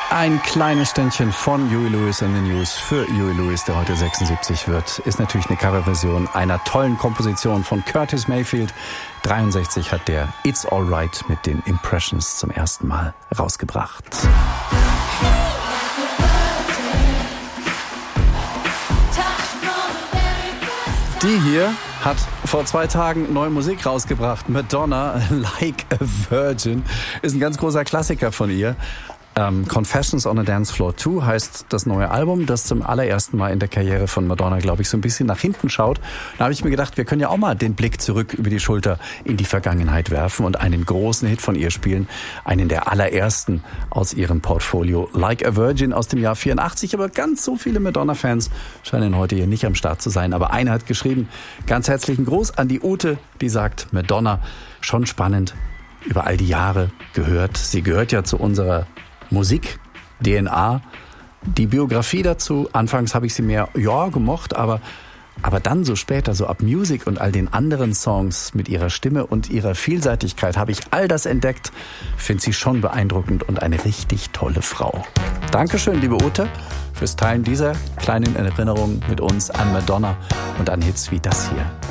Ein kleines Ständchen von Huey Lewis and the News für Huey Lewis, der heute 76 wird, ist natürlich eine Coverversion einer tollen Komposition von Curtis Mayfield. 63 hat der It's Alright mit den Impressions zum ersten Mal rausgebracht. Die hier hat vor 2 Tagen neue Musik rausgebracht. Madonna, Like a Virgin, ist ein ganz großer Klassiker von ihr. Confessions on a Dance Floor 2 heißt das neue Album, das zum allerersten Mal in der Karriere von Madonna, glaube ich, so ein bisschen nach hinten schaut. Da habe ich mir gedacht, wir können ja auch mal den Blick zurück über die Schulter in die Vergangenheit werfen und einen großen Hit von ihr spielen. Einen der allerersten aus ihrem Portfolio, Like a Virgin aus dem Jahr 84. Aber ganz so viele Madonna-Fans scheinen heute hier nicht am Start zu sein. Aber einer hat geschrieben, ganz herzlichen Gruß an die Ute, die sagt, Madonna, schon spannend, über all die Jahre gehört. Sie gehört ja zu unserer Musik, DNA, die Biografie dazu. Anfangs habe ich sie mehr, gemocht, aber dann so später, so ab Music und all den anderen Songs mit ihrer Stimme und ihrer Vielseitigkeit habe ich all das entdeckt. Finde sie schon beeindruckend und eine richtig tolle Frau. Dankeschön, liebe Ute, fürs Teilen dieser kleinen Erinnerung mit uns an Madonna und an Hits wie das hier.